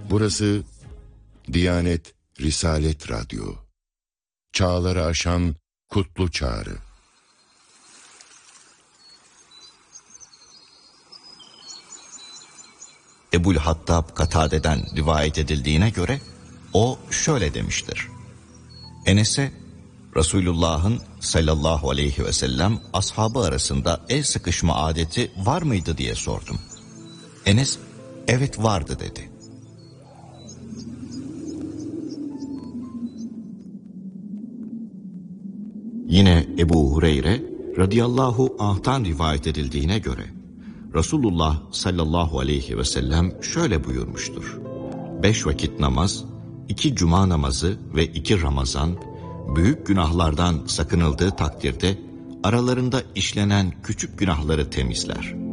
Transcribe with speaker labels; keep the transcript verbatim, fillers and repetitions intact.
Speaker 1: Burası Diyanet Risalet Radyo. Çağları aşan kutlu çağrı.
Speaker 2: Ebu'l-Hattab Katade'den rivayet edildiğine göre o şöyle demiştir. Enes'e Resulullah'ın sallallahu aleyhi ve sellem ashabı arasında el sıkışma adeti var mıydı diye sordum. Enes evet vardı dedi. Yine Ebu Hureyre radıyallahu anh'tan rivayet edildiğine göre Resulullah sallallahu aleyhi ve sellem şöyle buyurmuştur. Beş vakit namaz, iki cuma namazı ve iki Ramazan, büyük günahlardan sakınıldığı takdirde aralarında işlenen küçük günahları temizler.